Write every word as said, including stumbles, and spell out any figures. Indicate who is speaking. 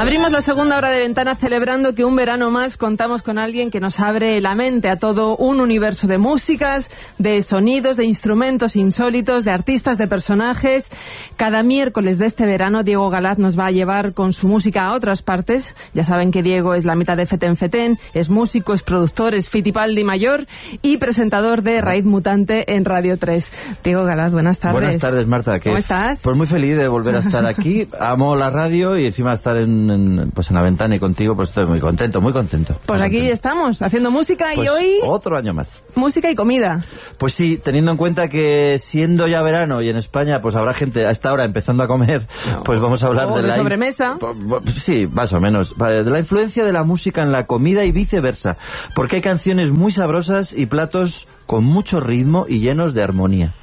Speaker 1: Abrimos la segunda hora de Ventana celebrando que un verano más contamos con alguien que nos abre la mente a todo un universo de músicas, de sonidos, de instrumentos insólitos, de artistas, de personajes. Cada miércoles de este verano Diego Galaz nos va a llevar con su música a otras partes. Ya saben que Diego es la mitad de Feten Feten, es músico, es productor, es Fitipaldi mayor y presentador de Raíz Mutante en Radio tres. Diego Galaz, buenas tardes.
Speaker 2: Buenas tardes, Marta.
Speaker 1: ¿Cómo estás?
Speaker 2: Pues muy feliz de volver a estar aquí. Amo la radio y encima estar en, en, pues en la ventana y contigo, pues estoy muy contento, muy contento.
Speaker 1: Pues
Speaker 2: muy
Speaker 1: aquí
Speaker 2: contento.
Speaker 1: Estamos, haciendo música
Speaker 2: pues
Speaker 1: y hoy...
Speaker 2: otro año más.
Speaker 1: Música y comida.
Speaker 2: Pues sí, teniendo en cuenta que siendo ya verano y en España pues habrá gente a esta hora empezando a comer, no. pues vamos a hablar
Speaker 1: o
Speaker 2: de,
Speaker 1: de
Speaker 2: la...
Speaker 1: sobremesa.
Speaker 2: Sí, más o menos. De la influencia de la música en la comida y viceversa. Porque hay canciones muy sabrosas y platos con mucho ritmo y llenos de armonía.